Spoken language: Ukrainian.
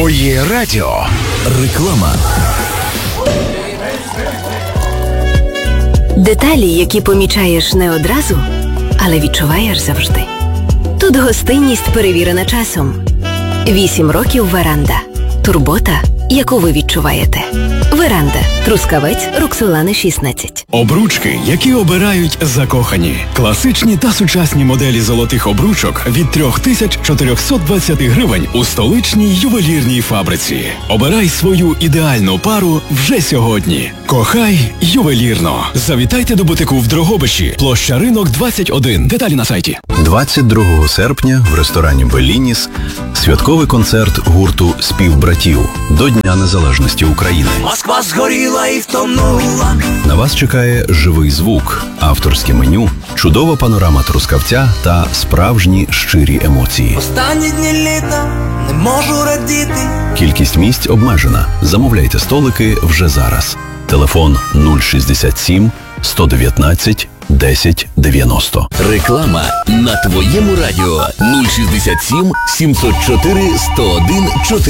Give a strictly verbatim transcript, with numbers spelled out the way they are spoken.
Твоє радіо. Реклама. Деталі, які помічаєш не одразу, але відчуваєш завжди. Тут гостинність перевірена часом. Вісім років Веранда. Турбота, яку ви відчуваєте. Веранда. Трускавець, Роксолани шістнадцять. Обручки, які обирають закохані. Класичні та сучасні моделі золотих обручок від три тисячі чотириста двадцять гривень у столичній ювелірній фабриці. Обирай свою ідеальну пару вже сьогодні. Кохай ювелірно. Завітайте до бутику в Дрогобичі. Площа Ринок, двадцять один. Деталі на сайті. двадцять другого серпня в ресторані «Беллініс» святковий концерт гурту «Співбратів» до Дня Незалежності України. Москва згоріла і втонула. На вас чекає живий звук, авторське меню, чудова панорама Трускавця та справжні щирі емоції. Останні дні літа не можу радіти. Кількість місць обмежена. Замовляйте столики вже зараз. Телефон нуль шістдесят сім сто дев'ятнадцять десять дев'яносто. Реклама на твоєму радіо нуль шістдесят сім сімсот чотири сто один чотири.